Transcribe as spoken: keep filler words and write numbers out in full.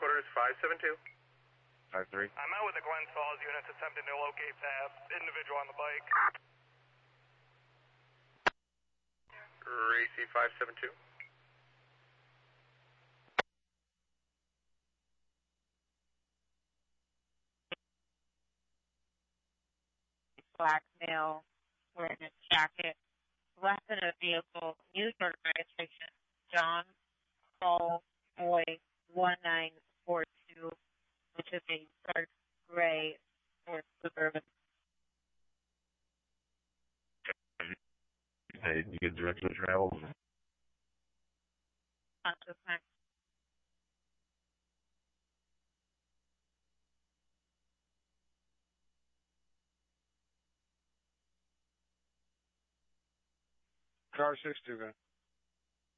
headquarters, five seven two. five three. I'm out with the Glens Falls units attempting to locate that individual on the bike. Racy five seven two. Black male wearing a jacket, left in a vehicle, New York registration, John Paul Boy one nine four two, which is a dark gray Ford Suburban. Hey, you get direction of travel? Consciousness. Car six two, man.